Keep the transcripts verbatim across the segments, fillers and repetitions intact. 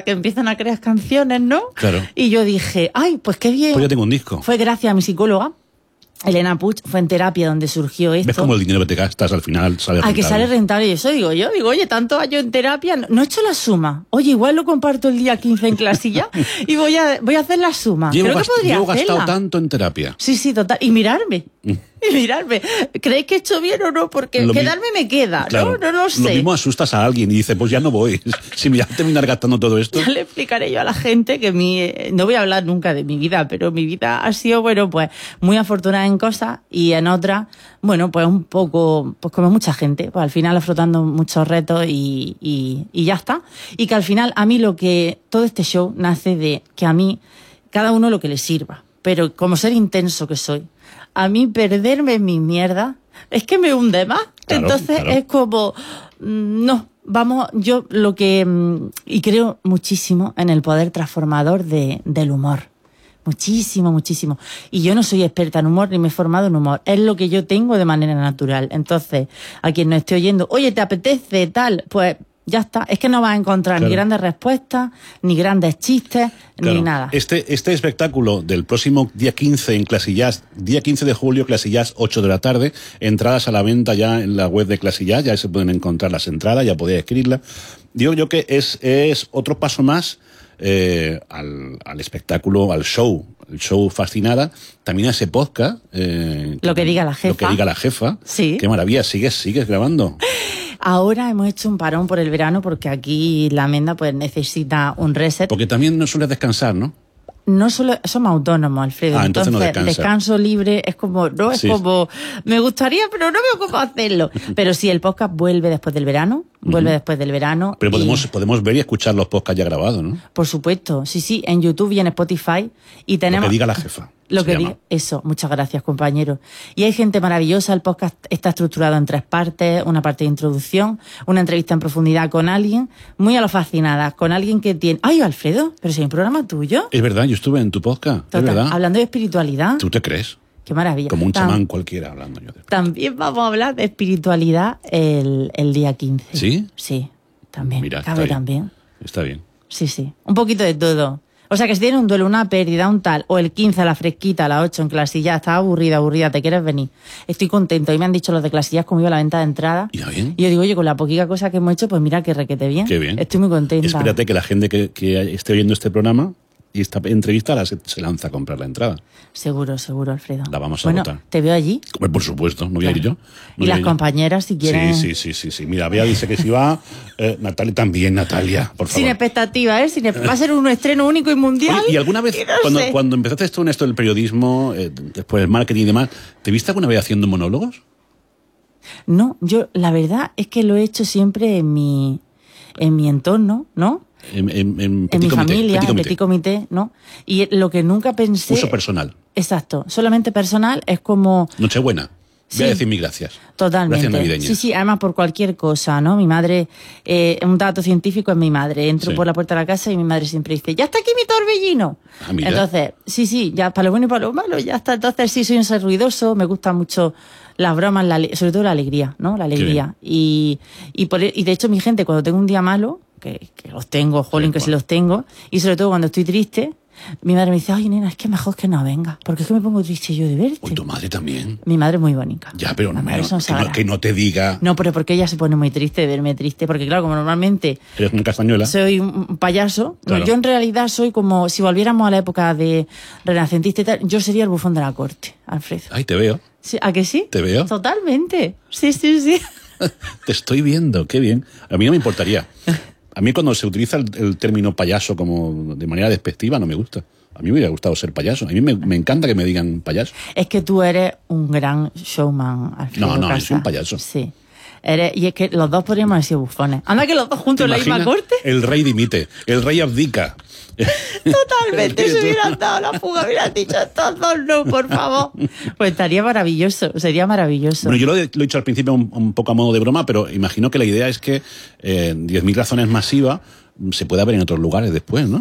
que empiezan a crear canciones, ¿no? Claro. Y yo dije, ay, pues qué bien. Pues yo tengo un disco. Fue gracias a mi psicóloga, Elena Puig, fue en terapia donde surgió esto. ¿Ves cómo el dinero que te gastas al final sale rentable? A que sale rentable, y eso digo yo, digo, oye, tantos años en terapia, no, no he hecho la suma. Oye, igual lo comparto el día quince en clasilla y voy a, voy a hacer la suma. Llevo, Creo que gast- podría llevo hacerla. gastado tanto en terapia. Sí, sí, total. Y mirarme. Y mirarme. ¿Creéis que he hecho bien o no? Porque Lo mi- quedarme me queda, Claro, ¿no? No lo sé. Lo mismo asustas a alguien y dice, pues ya no voy. Si me voy a terminar gastando todo esto. Ya le explicaré yo a la gente que mi... eh, no voy a hablar nunca de mi vida, pero mi vida ha sido, bueno, pues muy afortunada en cosas y en otras, bueno, pues un poco, pues como mucha gente, pues al final afrontando muchos retos y, y, y ya está. Y que al final a mí lo que... Todo este show nace de que a mí, cada uno lo que le sirva. Pero como ser intenso que soy, a mí perderme en mi mierda es que me hunde más. Claro, Entonces claro. es como, mm, no, vamos, yo lo que, mm, y creo muchísimo en el poder transformador de, del humor. Muchísimo, muchísimo. Y yo no soy experta en humor ni me he formado en humor. Es lo que yo tengo de manera natural. Entonces, a quien nos esté oyendo, oye, ¿te apetece tal? Pues ya está. Es que no vas a encontrar Claro. ni grandes respuestas, ni grandes chistes, Claro. ni nada. Este, este espectáculo del próximo día quince en Clasillas, día quince de julio, Clasillas, ocho de la tarde, entradas a la venta ya en la web de Clasillas, ya se pueden encontrar las entradas, ya podéis escribirlas. Digo yo que es, es otro paso más eh, al, al espectáculo, al show, el show Fascinada, también a ese podcast. Eh, Lo que diga la jefa. Lo que diga la jefa. Sí. Qué maravilla, sigues, sigues grabando. Ahora hemos hecho un parón por el verano porque aquí la Menda pues necesita un reset. Porque también no sueles descansar, ¿no? No solo somos autónomos, Alfredo. Ah, entonces no descansa. descanso libre es como, no, es Sí. como, me gustaría, pero no veo cómo hacerlo. Pero sí, el podcast vuelve después del verano, vuelve después del verano. Pero y- podemos, podemos ver y escuchar los podcasts ya grabados, ¿no? Por supuesto, sí, sí, en YouTube y en Spotify. Y tenemos... Lo que diga la jefa. Lo se que llama. diga, eso, muchas gracias, compañero. Y hay gente maravillosa, el podcast está estructurado en tres partes, una parte de introducción, una entrevista en profundidad con alguien, muy a lo fascinada, con alguien que tiene... ¡Ay, Alfredo! Pero si hay un programa tuyo. Es verdad, yo estuve en tu podcast, Total, es verdad. hablando de espiritualidad. ¿Tú te crees? Qué maravilla. Como un Tam- chamán cualquiera hablando yo de... También vamos a hablar de espiritualidad el, el día quince. ¿Sí? Sí, también. Mira, está Cabe bien. también. Está bien. Sí, sí. Un poquito de todo. O sea, que si tienes un duelo, una pérdida, un tal, o el quince a la fresquita, a las ocho en Clasilla, estás aburrida, aburrida, te quieres venir. Estoy contento. Y me han dicho los de Clasillas cómo iba la venta de entrada. ¿Y ya bien? Y yo digo, oye, con la poquita cosa que hemos hecho, pues mira que requete bien. Qué bien. Estoy muy contenta. Espérate que la gente que, que esté oyendo este programa y esta entrevista la, se, se lanza a comprar la entrada. Seguro, seguro, Alfredo. La vamos a bueno, votar. te veo allí. Como, por supuesto, no voy a ir yo. No Y voy a las ir yo. compañeras, si quieren... Sí, sí, sí, sí, sí. Mira, Bea dice que si va, eh, Natalia también, Natalia, por favor. Sin expectativa, ¿eh? Sin espe- Va a ser un estreno único y mundial. Oye, ¿y alguna vez, Y no cuando, sé. cuando empezaste esto en esto del periodismo, eh, después el marketing y demás, ¿te viste alguna vez haciendo monólogos? No, yo la verdad es que lo he hecho siempre en mi, en mi entorno, ¿no? En, en, en En petit mi comité, familia, petit en comité. petit comité, ¿no? Y lo que nunca pensé... Uso personal. Exacto, solamente personal es como... Nochebuena. Voy Sí. a decir mis gracias. Totalmente. Gracias navideñas. Sí, sí, además por cualquier cosa, ¿no? Mi madre, eh, un dato científico es mi madre. Entro Sí. por la puerta de la casa y mi madre siempre dice, ¡ya está aquí mi torbellino! Ah, mira. Entonces, sí, sí, ya para lo bueno y para lo malo, ya está. Entonces sí, soy un ser ruidoso, me gustan mucho las bromas, la ale- sobre todo la alegría, ¿no? La alegría. Y, y, por, e- y de hecho mi gente, cuando tengo un día malo, que, que los tengo, jolín, que bueno. sí los tengo, y sobre todo cuando estoy triste, mi madre me dice, ay, nena, es que mejor que no venga, porque es que me pongo triste yo de verte. Uy, tu madre también. Mi madre es muy bonita. Ya, pero no, La madre me- son que, no, sagradas. que no te diga. No, pero porque ella se pone muy triste de verme triste, porque claro, como normalmente Eres una castañuela. soy un payaso, Claro. yo en realidad soy como, si volviéramos a la época de renacentista y tal, yo sería el bufón de la corte, Alfredo. Ay, te veo. Sí, ¿a que sí? ¿Te veo? Totalmente. Sí, sí, sí. Te estoy viendo, qué bien. A mí no me importaría. A mí cuando se utiliza el, el término payaso como de manera despectiva no me gusta. A mí me hubiera gustado ser payaso. A mí me, me encanta que me digan payaso. Es que tú eres un gran showman, Alfredo No, no, yo Casas. soy un payaso. Sí. Eres, y es que los dos podríamos haber sido bufones. Anda que los dos juntos en la misma imaginas? corte. El rey dimite, el rey abdica. Totalmente, se hubieran dado la fuga, hubieran dicho estos dos no, por favor. Pues estaría maravilloso, sería maravilloso. Bueno, yo lo he, lo he dicho al principio un, un poco a modo de broma, pero imagino que la idea es que eh, diez mil razones masiva se pueda ver en otros lugares después, ¿no?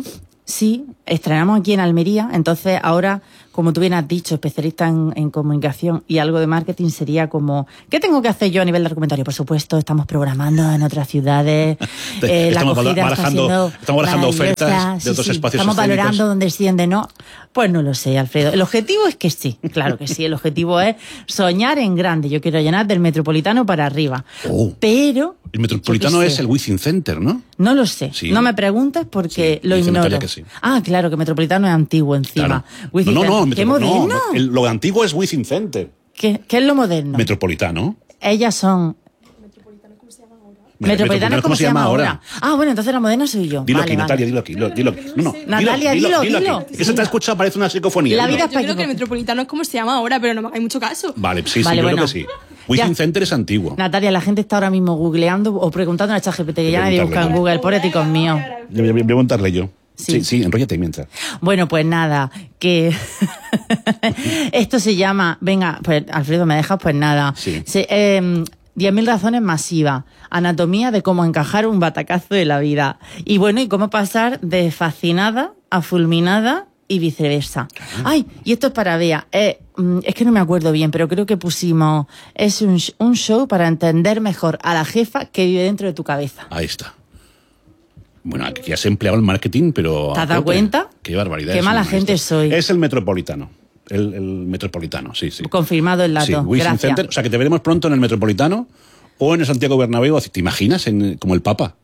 Sí, estrenamos aquí en Almería, entonces ahora, como tú bien has dicho, especialista en, en comunicación y algo de marketing, sería como, ¿qué tengo que hacer yo a nivel de argumentario? Por supuesto, estamos programando en otras ciudades, eh, la acogida está siendo estamos barajando ofertas sí, de otros sí, espacios estamos escénicos. valorando dónde extiende, ¿no? Pues no lo sé, Alfredo. El objetivo es que sí, claro que sí, el objetivo es soñar en grande. Yo quiero llenar del Metropolitano para arriba, oh. pero... El Metropolitano es el Within Center, ¿no? No lo sé. Sí. No me preguntes porque sí, lo ignoro. Que sí. Ah, claro, que Metropolitano es antiguo encima. Claro. No, no, no. ¿Qué Metro... moderno? No, el, lo antiguo es Within Center. ¿Qué, ¿Qué es lo moderno? Metropolitano. Ellas son... ¿Metropolitano cómo se llama ahora? Metropolitano, ¿cómo se llama ahora? Ah, bueno, entonces la moderna soy yo. Dilo vale, aquí, vale. Natalia, dilo aquí. Dilo, dilo aquí. No, no, Natalia, dilo, dilo. dilo, dilo. Aquí. Que se te ha escuchado, parece una psicofonía. La vida dilo. es Yo creo que el Metropolitano es como se llama ahora, pero no me hagáis mucho caso. Vale, sí, sí, Vale, yo bueno. creo que sí. Within Ya. Center es antiguo. Natalia, la gente está ahora mismo googleando o preguntando a ChatGPT, que ya nadie busca en Preguntarle. Google, pobreticos míos. Yo voy a preguntarle yo. Sí. Sí, sí, enróllate mientras. Bueno, pues nada, que esto se llama, venga, pues Alfredo, ¿me dejas? Pues nada. Sí. Se, eh, diez mil razones masivas, anatomía de cómo encajar un batacazo de la vida. Y bueno, y cómo pasar de fascinada a fulminada y viceversa. Ay, y esto es para Bea. Eh, mm, es que no me acuerdo bien, pero creo que pusimos, es un, sh- un show para entender mejor a la jefa que vive dentro de tu cabeza. Ahí está. Bueno, aquí has empleado el marketing, pero... ¿Te has dado cuenta? Qué barbaridad. Qué es mala un gente maestro. soy. Es el Metropolitano. El, el Metropolitano, sí, sí. Confirmado el dato. Sí, Within Gracias. Center. O sea, que te veremos pronto en el Metropolitano o en el Santiago Bernabéu. ¿Te imaginas? En, como el Papa.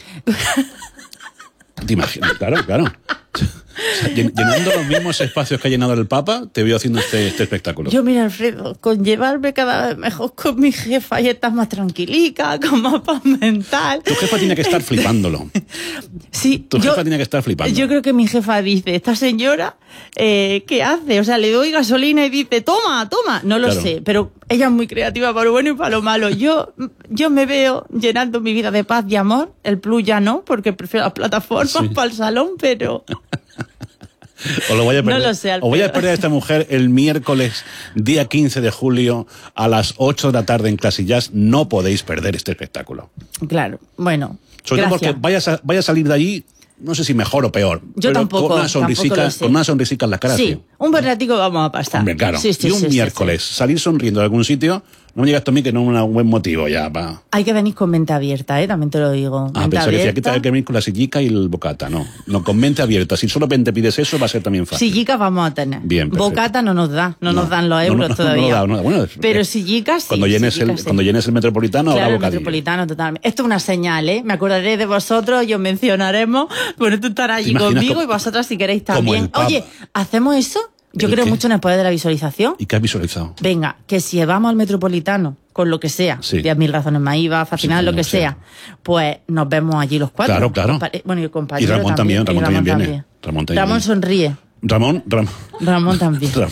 ¿Te imaginas? Claro, claro. O sea, llen- llenando los mismos espacios que ha llenado el Papa, te veo haciendo este, este espectáculo. Yo, mira, Alfredo, con llevarme cada vez mejor con mi jefa y estás más tranquilica, con más paz mental. Tu jefa tiene que estar flipándolo. Sí, Tu yo, jefa tiene que estar flipando. yo creo que mi jefa dice, esta señora, eh, ¿qué hace? O sea, le doy gasolina y dice, toma, toma. No lo Claro. sé, pero ella es muy creativa para lo bueno y para lo malo. Yo, yo me veo llenando mi vida de paz y amor. El plus ya no, porque prefiero las plataformas Sí. para el salón, pero... O lo voy a perder. No lo sé, Alfredo. O voy a perder a esta mujer el miércoles, día quince de julio, a las ocho de la tarde en Clasillas. No podéis perder este espectáculo. Claro, bueno, Sobre todo gracias. porque vayas a, vaya a salir de allí, no sé si mejor o peor. Yo pero tampoco, con una sonrisica, tampoco lo sé. con una sonrisica en la cara. Sí, un buen ratico vamos a pasar. Hombre, claro. Sí, sí, y un sí, sí, miércoles, sí. salir sonriendo de algún sitio, no me digas tú a mí que no es un buen motivo ya para... Hay que venir con mente abierta, ¿eh? También te lo digo. Ah, mente pensaba que decía que abierta. hay que venir con la sillica y el bocata. No, no, con mente abierta. Si solo te pides eso, va a ser también fácil. Sillicas vamos a tener. Bien, perfecto. Bocata no nos da, no, No, nos dan los no, euros no, no, todavía. no da, no da. Bueno, Pero eh, sillicas sí. Cuando llenes, el, sillicas sí. cuando llenes el Metropolitano, Claro, habrá el bocadillo. Metropolitano, totalmente. Esto es una señal, ¿eh? Me acordaré de vosotros y os mencionaremos. Bueno, tú estarás allí ¿Te imaginas conmigo como- y vosotras si queréis como también. el Papa? Oye, ¿hacemos eso? Yo ¿El creo qué? mucho en el poder de la visualización. ¿Y qué has visualizado? Venga, que si vamos al Metropolitano, con lo que sea, Sí. diez mil razones más I V A, fascinal, Sí, lo que sí. sea, pues nos vemos allí los cuatro. Claro, claro. Compa- Bueno, y el compañero Y Ramón también, Ramón también viene. Ramón también Ramón viene. sonríe. Ramón, Ram- Ramón también. Ramón,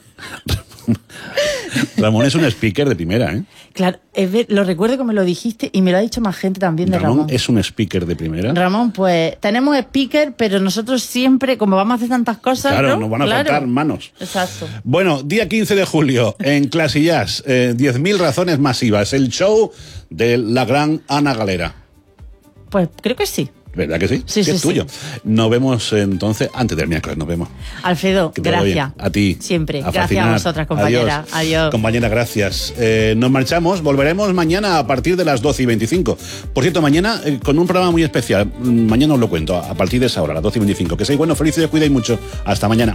Ramón es un speaker de primera, ¿eh? Claro, es ver- lo recuerdo que me lo dijiste y me lo ha dicho más gente también de Ramón Ramón. es un speaker de primera. Ramón, pues tenemos speaker, pero nosotros siempre, como vamos a hacer tantas cosas, Claro, ¿no? nos van a Claro. faltar manos. Exacto. Bueno, día quince de julio, en Clasillas, eh, diez mil razones masivas, el show de la gran Ana Galera. Pues creo que sí. ¿Verdad que sí? Sí, Que sí, es sí. tuyo. Nos vemos entonces, antes del miércoles, nos vemos. Alfredo, Que te vaya gracias. bien. A ti. Siempre. A Gracias fascinar. a vosotras, compañera. Adiós. Adiós. Compañera, gracias. Eh, nos marchamos, volveremos mañana a partir de las doce y veinticinco. Por cierto, mañana eh, con un programa muy especial. Mm, Mañana os lo cuento, a partir de esa hora, a las doce y veinticinco. Que seáis buenos, felices, cuidéis mucho. Hasta mañana.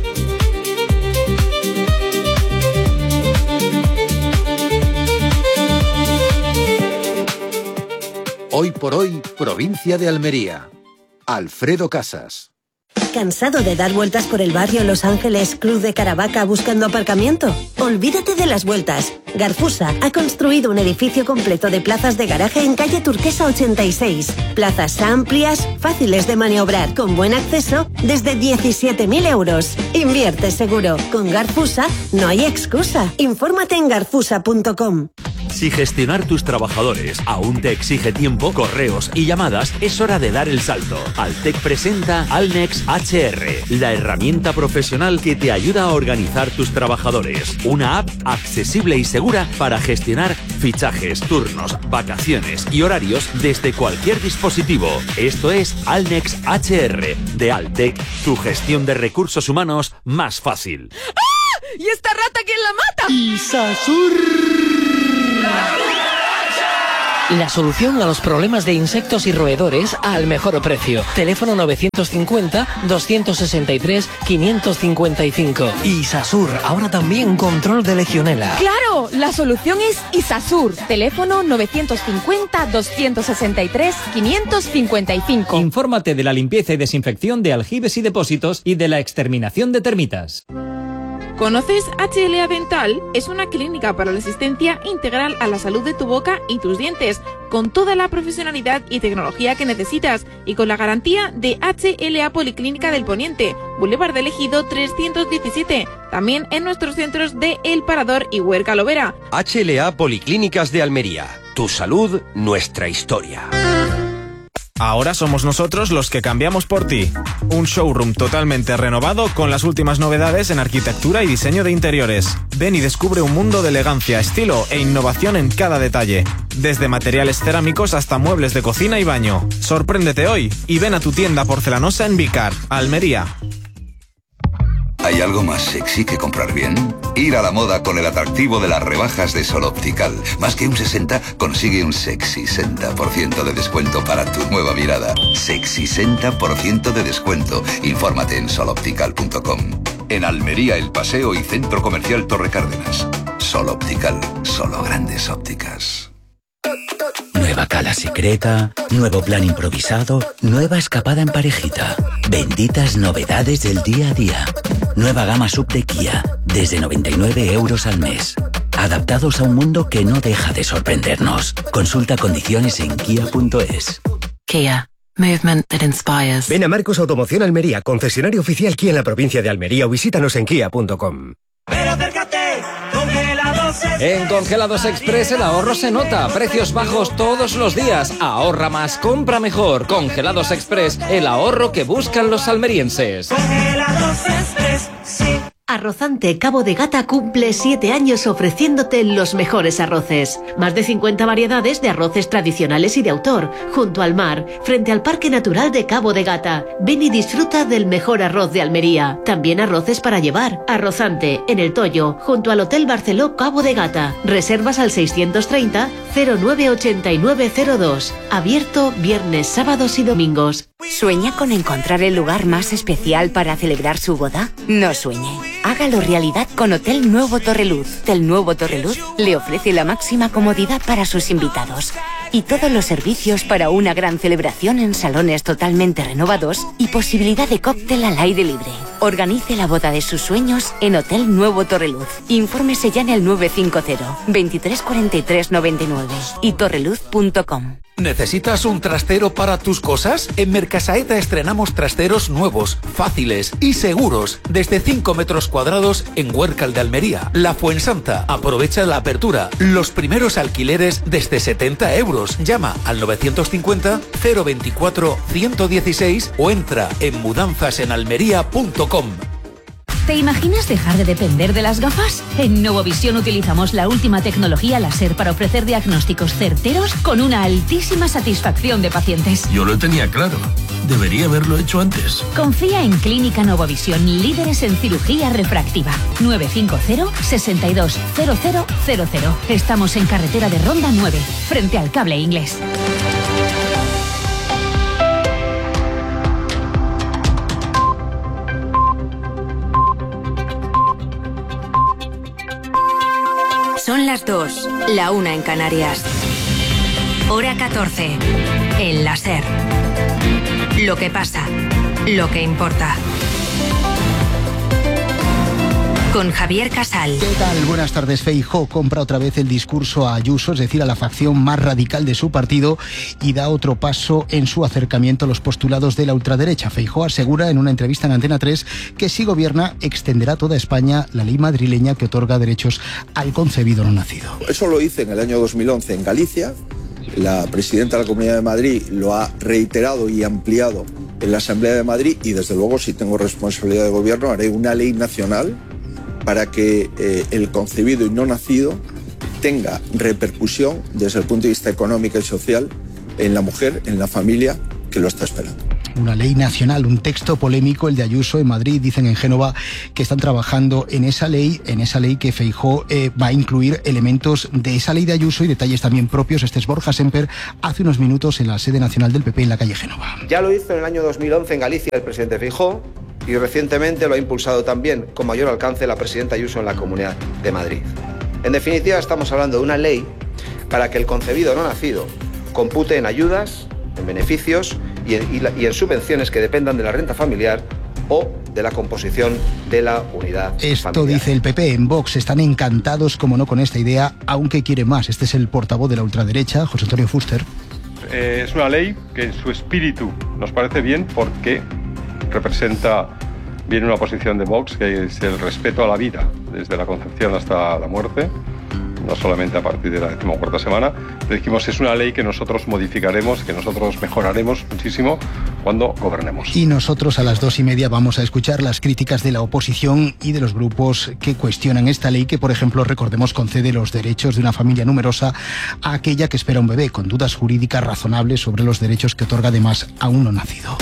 Hoy por hoy, provincia de Almería. Alfredo Casas. ¿Cansado de dar vueltas por el barrio Los Ángeles Cruz de Caravaca buscando aparcamiento? Olvídate de las vueltas. Garfusa ha construido un edificio completo de plazas de garaje en calle Turquesa ochenta y seis. Plazas amplias, fáciles de maniobrar, con buen acceso, desde diecisiete mil euros. Invierte seguro. Con Garfusa no hay excusa. Infórmate en garfusa punto com. Si gestionar tus trabajadores aún te exige tiempo, correos y llamadas, es hora de dar el salto. Altec presenta Alnex H R, la herramienta profesional que te ayuda a organizar tus trabajadores. Una app accesible y segura para gestionar fichajes, turnos, vacaciones y horarios desde cualquier dispositivo. Esto es Alnex H R de Altec, tu gestión de recursos humanos más fácil. ¡Ah! ¿Y esta rata quién la mata? ¡Isasur! La solución a los problemas de insectos y roedores al mejor precio. Teléfono novecientos cincuenta, doscientos sesenta y tres, quinientos cincuenta y cinco. Isasur, ahora también control de legionela. ¡Claro! La solución es Isasur. Teléfono novecientos cincuenta, doscientos sesenta y tres, quinientos cincuenta y cinco. Infórmate de la limpieza y desinfección de aljibes y depósitos y de la exterminación de termitas. ¿Conoces H L A Dental? Es una clínica para la asistencia integral a la salud de tu boca y tus dientes, con toda la profesionalidad y tecnología que necesitas y con la garantía de H L A Policlínica del Poniente, Boulevard del Ejido trescientos diecisiete, también en nuestros centros de El Parador y Huerca Lovera. H L A Policlínicas de Almería. Tu salud, nuestra historia. Ahora somos nosotros los que cambiamos por ti. Un showroom totalmente renovado con las últimas novedades en arquitectura y diseño de interiores. Ven y descubre un mundo de elegancia, estilo e innovación en cada detalle. Desde materiales cerámicos hasta muebles de cocina y baño. Sorpréndete hoy y ven a tu tienda porcelanosa en Vicar, Almería. ¿Hay algo más sexy que comprar bien? Ir a la moda con el atractivo de las rebajas de Sol Optical. Más que un sesenta, consigue un sexy sesenta por ciento de descuento para tu nueva mirada. Sexy sesenta por ciento de descuento. Infórmate en sol optical punto com. En Almería, El Paseo y Centro Comercial Torre Cárdenas. Sol Optical, solo grandes ópticas. Nueva cala secreta, nuevo plan improvisado, nueva escapada en parejita. Benditas novedades del día a día. Nueva gama sub de Kia, desde noventa y nueve euros al mes. Adaptados a un mundo que no deja de sorprendernos. Consulta condiciones en kia punto es. Kia. Movement that inspires. Ven a Marcos Automoción Almería, concesionario oficial Kia en la provincia de Almería, o visítanos en kia punto com. Pero acércate, Congelados Express. En Congelados Express el ahorro se nota. Precios bajos todos los días. Ahorra más, compra mejor. Congelados Express, el ahorro que buscan los almerienses. Congelados Express, sí. Arrozante Cabo de Gata cumple siete años ofreciéndote los mejores arroces. Más de cincuenta variedades de arroces tradicionales y de autor, junto al mar, frente al Parque Natural de Cabo de Gata. Ven y disfruta del mejor arroz de Almería. También arroces para llevar. Arrozante, en El Toyo, junto al Hotel Barceló Cabo de Gata. Reservas al seiscientos treinta, cero nueve ochenta y nueve cero dos. Abierto viernes, sábados y domingos. ¿Sueña con encontrar el lugar más especial para celebrar su boda? No sueñe. Hágalo realidad con Hotel Nuevo Torreluz. Hotel Nuevo Torreluz le ofrece la máxima comodidad para sus invitados y todos los servicios para una gran celebración en salones totalmente renovados y posibilidad de cóctel al aire libre. Organice la boda de sus sueños en Hotel Nuevo Torreluz. Infórmese ya en el nueve cinco cero, veintitrés cuarenta y tres noventa y nueve y torreluz punto com. ¿Necesitas un trastero para tus cosas? En Mercasaeta estrenamos trasteros nuevos, fáciles y seguros, desde cinco metros cuadrados en Huércal de Almería. La Fuensanta. Aprovecha la apertura. Los primeros alquileres desde setenta euros. Llama al novecientos cincuenta, cero veinticuatro, ciento dieciséis o entra en mudanzas en almería punto com. ¿Te imaginas dejar de depender de las gafas? En Novovisión utilizamos la última tecnología láser para ofrecer diagnósticos certeros con una altísima satisfacción de pacientes. Yo lo tenía claro. Debería haberlo hecho antes. Confía en Clínica Novovisión, líderes en cirugía refractiva. nueve cinco cero, sesenta y dos, cero cero cero cero. Estamos en carretera de Ronda nueve, frente al Cable Inglés. Son las dos, la una en Canarias. Hora catorce. El láser. Lo que pasa, lo que importa. con Javier Casal. ¿Qué tal? Buenas tardes. Feijóo compra otra vez el discurso a Ayuso, es decir, a la facción más radical de su partido, y da otro paso en su acercamiento a los postulados de la ultraderecha. Feijóo asegura en una entrevista en Antena tres que si gobierna extenderá a toda España la ley madrileña que otorga derechos al concebido no nacido. Eso lo hice en el año dos mil once en Galicia. La presidenta de la Comunidad de Madrid lo ha reiterado y ampliado en la Asamblea de Madrid, y desde luego, si tengo responsabilidad de gobierno, haré una ley nacional para que eh, el concebido y no nacido tenga repercusión desde el punto de vista económico y social en la mujer, en la familia que lo está esperando. Una ley nacional, un texto polémico, el de Ayuso en Madrid. Dicen en Génova que están trabajando en esa ley, en esa ley que Feijóo eh, va a incluir elementos de esa ley de Ayuso y detalles también propios. Este es Borja Semper, hace unos minutos en la sede nacional del P P en la calle Génova. Ya lo hizo en el año dos mil once en Galicia el presidente Feijóo, y recientemente lo ha impulsado también con mayor alcance la presidenta Ayuso en la Comunidad de Madrid. En definitiva, estamos hablando de una ley para que el concebido no nacido compute en ayudas, en beneficios y en, y, la, y en subvenciones que dependan de la renta familiar o de la composición de la unidad Esto familiar. Dice el P P. En Vox están encantados, como no, con esta idea, aunque quiere más. Este es el portavoz de la ultraderecha, José Antonio Fuster. Eh, es una ley que en su espíritu nos parece bien porque representa bien una posición de Vox, que es el respeto a la vida, desde la concepción hasta la muerte, no solamente a partir de la decimocuarta semana. Dijimos, es una ley que nosotros modificaremos, que nosotros mejoraremos muchísimo cuando gobernemos. Y nosotros a las dos y media vamos a escuchar las críticas de la oposición y de los grupos que cuestionan esta ley que, por ejemplo, recordemos, concede los derechos de una familia numerosa a aquella que espera un bebé, con dudas jurídicas razonables sobre los derechos que otorga además a un no nacido.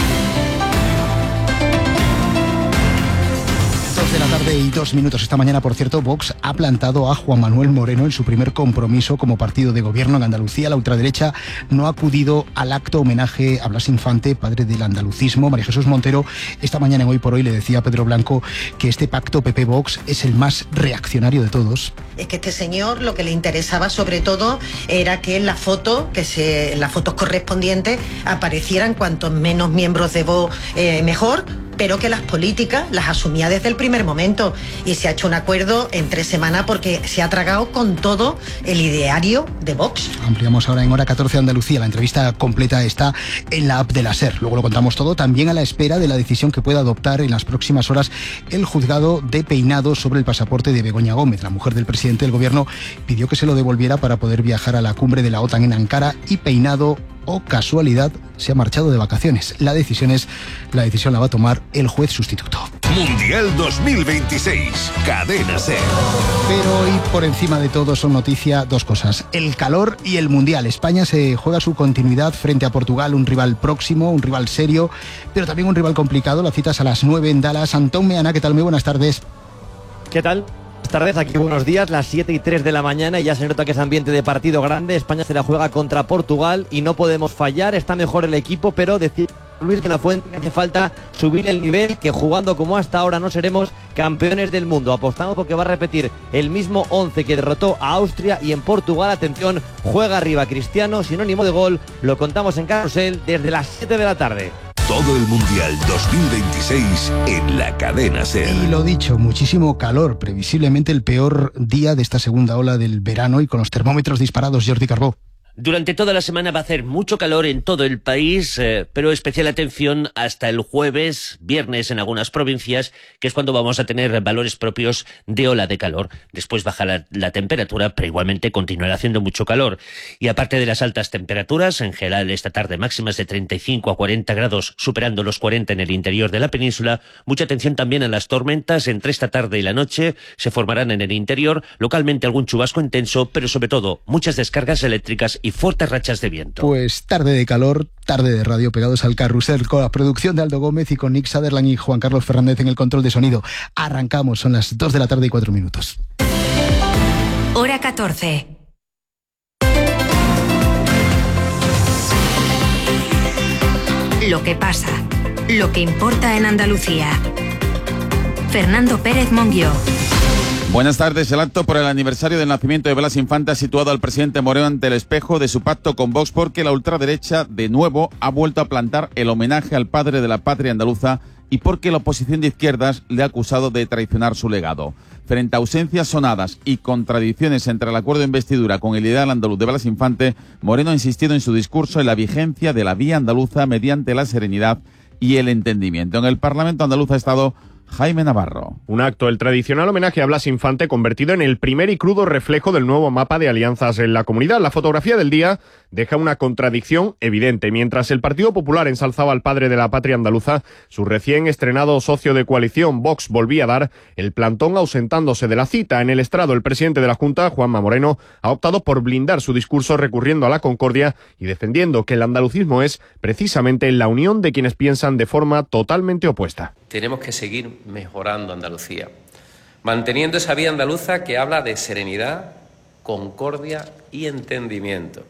De la tarde y dos minutos. Esta mañana, por cierto, Vox ha plantado a Juan Manuel Moreno en su primer compromiso como partido de gobierno en Andalucía. La ultraderecha no ha acudido al acto homenaje a Blas Infante, padre del andalucismo. María Jesús Montero esta mañana en Hoy por Hoy le decía a Pedro Blanco que este pacto P P-Vox es el más reaccionario de todos. Es que este señor lo que le interesaba sobre todo era que en la foto, que se, en las fotos correspondientes aparecieran cuantos menos miembros de Vox eh, mejor, pero que las políticas las asumía desde el primer momento, y se ha hecho un acuerdo en tres semanas porque se ha tragado con todo el ideario de Vox. Ampliamos ahora en Hora catorce Andalucía. La entrevista completa está en la app de la SER. Luego lo contamos todo, también a la espera de la decisión que pueda adoptar en las próximas horas el juzgado de Peinado sobre el pasaporte de Begoña Gómez. La mujer del presidente del gobierno pidió que se lo devolviera para poder viajar a la cumbre de la OTAN en Ankara, y Peinado, o casualidad, se ha marchado de vacaciones. La decisión es, la decisión la va a tomar el juez sustituto. Mundial dos mil veintiséis, Cadena SER. Pero hoy, por encima de todo, son noticia dos cosas: el calor y el Mundial. España se juega su continuidad frente a Portugal, un rival próximo, un rival serio, pero también un rival complicado. La cita es a las nueve en Dallas. Antón Meana, ¿qué tal? Muy buenas tardes. ¿Qué tal? Buenas tardes, aquí buenos días, las siete y tres de la mañana, y ya se nota que es ambiente de partido grande. España se la juega contra Portugal y no podemos fallar. Está mejor el equipo, pero decir Luis de la Fuente que hace falta subir el nivel, que jugando como hasta ahora no seremos campeones del mundo. Apostamos porque va a repetir el mismo once que derrotó a Austria, y en Portugal, atención, juega arriba Cristiano, sinónimo de gol. Lo contamos en Carrusel desde las siete de la tarde. Todo el Mundial dos mil veintiséis en la Cadena SER. Y lo dicho, muchísimo calor, previsiblemente el peor día de esta segunda ola del verano, y con los termómetros disparados. Jordi Carbó. Durante toda la semana va a hacer mucho calor en todo el país, eh, pero especial atención hasta el jueves, viernes en algunas provincias, que es cuando vamos a tener valores propios de ola de calor. Después baja la, la temperatura, pero igualmente continuará haciendo mucho calor. Y aparte de las altas temperaturas, en general esta tarde máximas de treinta y cinco a cuarenta grados, superando los cuarenta en el interior de la península. Mucha atención también a las tormentas. Entre esta tarde y la noche se formarán en el interior, localmente algún chubasco intenso, pero sobre todo muchas descargas eléctricas y y fuertes rachas de viento. Pues tarde de calor, tarde de radio, pegados al carrusel, con la producción de Aldo Gómez y con Nick Sutherland y Juan Carlos Fernández en el control de sonido. Arrancamos, son las dos de la tarde y cuatro minutos. Hora catorce. Lo que pasa, lo que importa en Andalucía. Fernando Pérez Monguió. Buenas tardes. El acto por el aniversario del nacimiento de Blas Infante ha situado al presidente Moreno ante el espejo de su pacto con Vox, porque la ultraderecha de nuevo ha vuelto a plantar el homenaje al padre de la patria andaluza y porque la oposición de izquierdas le ha acusado de traicionar su legado. Frente a ausencias sonadas y contradicciones entre el acuerdo de investidura con el ideal andaluz de Blas Infante, Moreno ha insistido en su discurso en la vigencia de la vía andaluza mediante la serenidad y el entendimiento. En el Parlamento andaluz ha estado Jaime Navarro. Un acto, el tradicional homenaje a Blas Infante, convertido en el primer y crudo reflejo del nuevo mapa de alianzas en la comunidad. La fotografía del día deja una contradicción evidente. Mientras el Partido Popular ensalzaba al padre de la patria andaluza, su recién estrenado socio de coalición, Vox, volvía a dar el plantón ausentándose de la cita. En el estrado, el presidente de la Junta, Juanma Moreno, ha optado por blindar su discurso recurriendo a la concordia y defendiendo que el andalucismo es precisamente la unión de quienes piensan de forma totalmente opuesta. Tenemos que seguir mejorando Andalucía, manteniendo esa vía andaluza que habla de serenidad, concordia y entendimiento.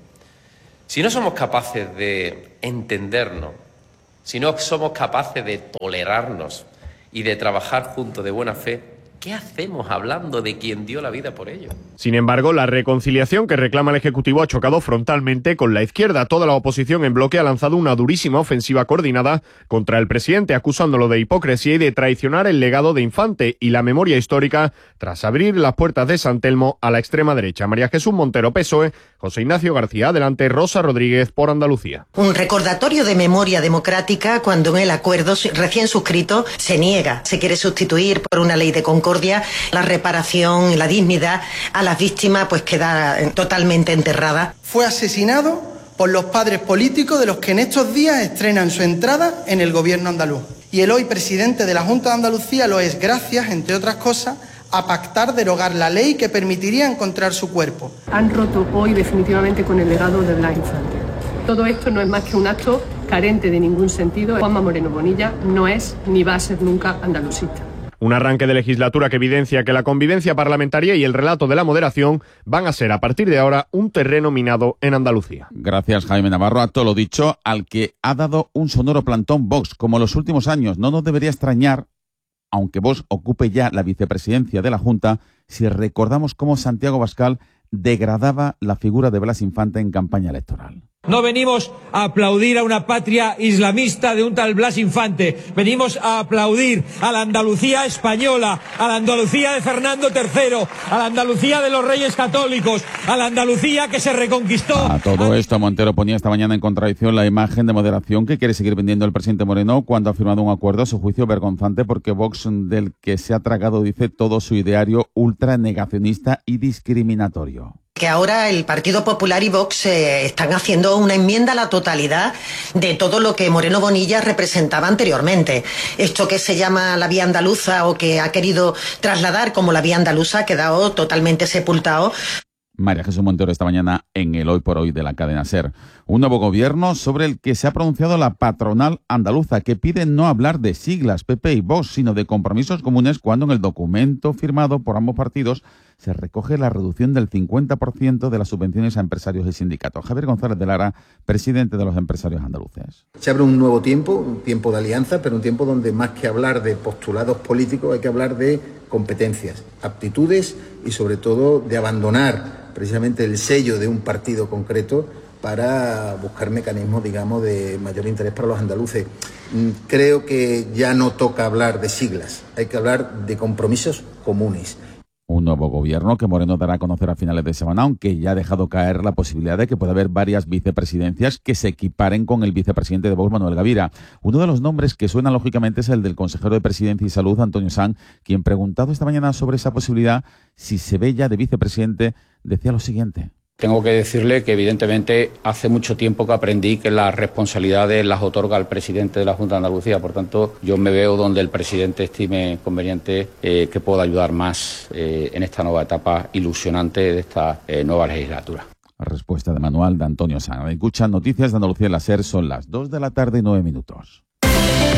Si no somos capaces de entendernos, si no somos capaces de tolerarnos y de trabajar juntos de buena fe, ¿qué hacemos hablando de quien dio la vida por ello? Sin embargo, la reconciliación que reclama el Ejecutivo ha chocado frontalmente con la izquierda. Toda la oposición en bloque ha lanzado una durísima ofensiva coordinada contra el presidente, acusándolo de hipocresía y de traicionar el legado de Infante y la memoria histórica tras abrir las puertas de San Telmo a la extrema derecha. María Jesús Montero, P S O E, José Ignacio García, adelante, Rosa Rodríguez por Andalucía. Un recordatorio de memoria democrática cuando en el acuerdo recién suscrito se niega, se quiere sustituir por una ley de concordia, la reparación, la dignidad a las víctimas pues queda totalmente enterrada. Fue asesinado por los padres políticos de los que en estos días estrenan su entrada en el gobierno andaluz. Y el hoy presidente de la Junta de Andalucía lo es gracias, entre otras cosas, a pactar derogar la ley que permitiría encontrar su cuerpo. Han roto hoy definitivamente con el legado de Blas Infante. Todo esto no es más que un acto carente de ningún sentido. Juanma Moreno Bonilla no es ni va a ser nunca andalucista. Un arranque de legislatura que evidencia que la convivencia parlamentaria y el relato de la moderación van a ser a partir de ahora un terreno minado en Andalucía. Gracias, Jaime Navarro. A todo lo dicho, al que ha dado un sonoro plantón Vox, como en los últimos años. No nos debería extrañar, aunque Vox ocupe ya la vicepresidencia de la Junta, si recordamos cómo Santiago Abascal degradaba la figura de Blas Infante en campaña electoral. No venimos a aplaudir a una patria islamista de un tal Blas Infante. Venimos a aplaudir a la Andalucía española, a la Andalucía de Fernando tercero, a la Andalucía de los Reyes Católicos, a la Andalucía que se reconquistó. A todo esto, Montero ponía esta mañana en contradicción la imagen de moderación que quiere seguir vendiendo el presidente Moreno cuando ha firmado un acuerdo, a su juicio vergonzante, porque Vox, del que se ha tragado, dice, todo su ideario ultranegacionista y discriminatorio. Que ahora el Partido Popular y Vox eh, están haciendo una enmienda a la totalidad de todo lo que Moreno Bonilla representaba anteriormente. Esto que se llama la vía andaluza o que ha querido trasladar como la vía andaluza ha quedado totalmente sepultado. María Jesús Montero esta mañana en el Hoy por Hoy de la cadena SER. Un nuevo gobierno sobre el que se ha pronunciado la patronal andaluza, que pide no hablar de siglas P P y Vox, sino de compromisos comunes, cuando en el documento firmado por ambos partidos se recoge la reducción del cincuenta por ciento de las subvenciones a empresarios y sindicatos. Javier González de Lara, presidente de los empresarios andaluces. Se abre un nuevo tiempo, un tiempo de alianza, pero un tiempo donde más que hablar de postulados políticos hay que hablar de competencias, aptitudes y sobre todo de abandonar precisamente el sello de un partido concreto para buscar mecanismos, digamos, de mayor interés para los andaluces. Creo que ya no toca hablar de siglas, hay que hablar de compromisos comunes. Un nuevo gobierno que Moreno dará a conocer a finales de semana, aunque ya ha dejado caer la posibilidad de que pueda haber varias vicepresidencias que se equiparen con el vicepresidente de Vox, Manuel Gavira. Uno de los nombres que suena lógicamente es el del consejero de Presidencia y Salud, Antonio Sanz, quien, preguntado esta mañana sobre esa posibilidad, si se ve ya de vicepresidente, decía lo siguiente. Tengo que decirle que evidentemente hace mucho tiempo que aprendí que las responsabilidades las otorga el presidente de la Junta de Andalucía. Por tanto, yo me veo donde el presidente estime conveniente eh, que pueda ayudar más eh, en esta nueva etapa ilusionante de esta eh, nueva legislatura. La respuesta de manual de Antonio Sanz. Escuchan Noticias de Andalucía en la SER, son las dos de la tarde y nueve minutos.